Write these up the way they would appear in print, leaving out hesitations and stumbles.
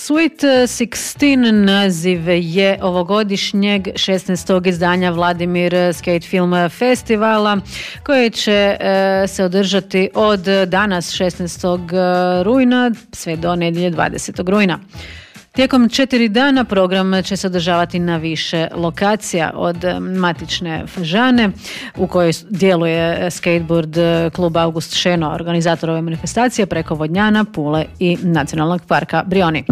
Sweet 16 naziv je ovogodišnjeg 16. izdanja Vladimir Skate Film Festivala koji će se održati od danas 16. rujna sve do nedjelje 20. rujna. Tijekom 4 dana program će se održavati na više lokacija, od matične Fažane u kojoj djeluje skateboard klub August Šeno, organizator ove manifestacije, preko Vodnjana, Pule i Nacionalnog parka Brioni.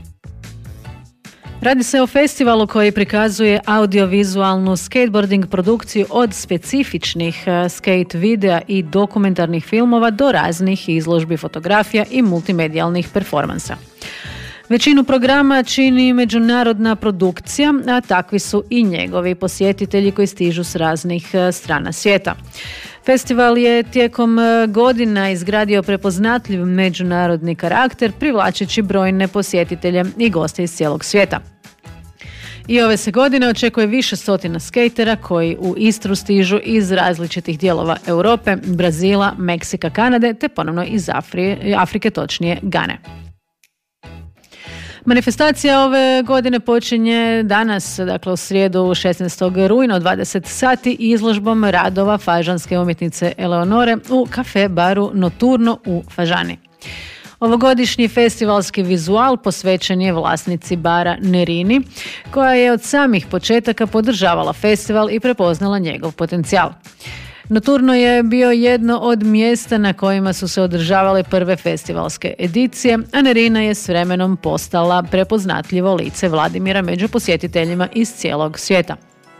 Radi se o festivalu koji prikazuje audiovizualnu skateboarding produkciju od specifičnih skate videa i dokumentarnih filmova do raznih izložbi fotografija i multimedijalnih performansa. Većinu programa čini međunarodna produkcija, a takvi su i njegovi posjetitelji koji stižu s raznih strana svijeta. Festival je tijekom godina izgradio prepoznatljiv međunarodni karakter, privlačeći brojne posjetitelje i goste iz cijelog svijeta. I ove se godine očekuje više stotina skatera koji u Istru stižu iz različitih dijelova Europe, Brazila, Meksika, Kanade te ponovno iz Afrike, točnije Gane. Manifestacija ove godine počinje danas, dakle u srijedu 16. rujna u 20 sati izložbom radova fažanske umjetnice Eleonore u kafe baru Noturno u Fažani. Ovogodišnji festivalski vizual posvećen je vlasnici bara Nerini, koja je od samih početaka podržavala festival i prepoznala njegov potencijal. Noturno je bio jedno od mjesta na kojima su se održavale prve festivalske edicije, a Nerina je s vremenom postala prepoznatljivo lice Vladimira među posjetiteljima iz cijelog svijeta.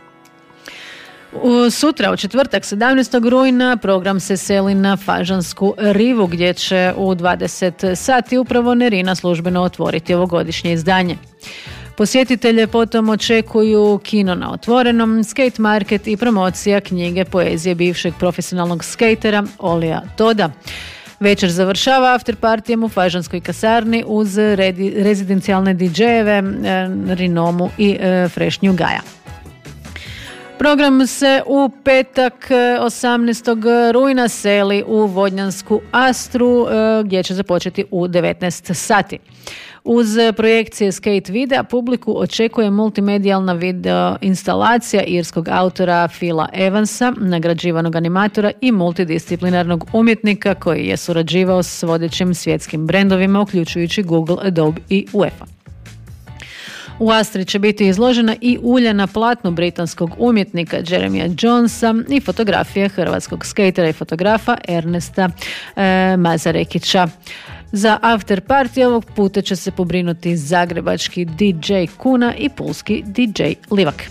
Sutra, u četvrtak 17. rujna, program se seli na Fažansku rivu gdje će u 20 sati upravo Nerina službeno otvoriti ovogodišnje izdanje. Posjetitelje potom očekuju kino na otvorenom, skate market i promocija knjige poezije bivšeg profesionalnog skatera Olija Toda. Večer završava afterpartijem u Fažanskoj kasarni uz rezidencijalne DJ-eve Rinomu i Frešnju Gaja. Program se u petak 18. rujna seli u Vodnjansku Astru gdje će započeti u 19 sati. Uz projekcije skate videa publiku očekuje multimedijalna video instalacija irskog autora Phila Evansa, nagrađivanog animatora i multidisciplinarnog umjetnika koji je surađivao s vodećim svjetskim brendovima uključujući Google, Adobe i UEFA. U Astri će biti izložena i ulja na platnu britanskog umjetnika Jeremya Jonesa i fotografije hrvatskog skatera i fotografa Ernesta Mazarekića. Za after party ovog puta će se pobrinuti zagrebački DJ Kuna i pulski DJ Livak.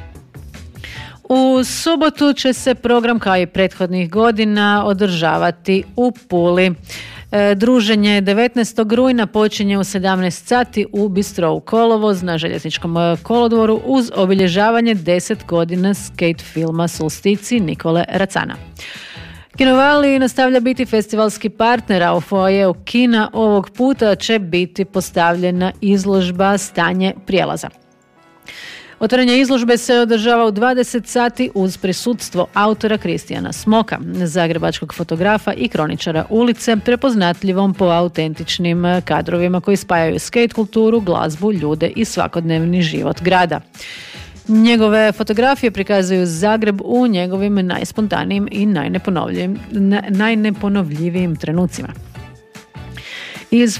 U subotu će se program kao i prethodnih godina održavati u Puli. Druženje 19. rujna počinje u 17 sati u Bistrou Kolovoz na Željezničkom kolodvoru uz obilježavanje 10 godina skate filma Solstici Nikole Racana. Kinovali nastavlja biti festivalski partner, a u foajeu kina ovog puta će biti postavljena izložba Stanje prijelaza. Otvaranje izložbe se održava u 20 sati uz prisutstvo autora Kristijana Smoka, zagrebačkog fotografa i kroničara ulice, prepoznatljivom po autentičnim kadrovima koji spajaju skate kulturu, glazbu, ljude i svakodnevni život grada. Njegove fotografije prikazuju Zagreb u njegovim najspontanijim i najneponovljivim trenucima. Iz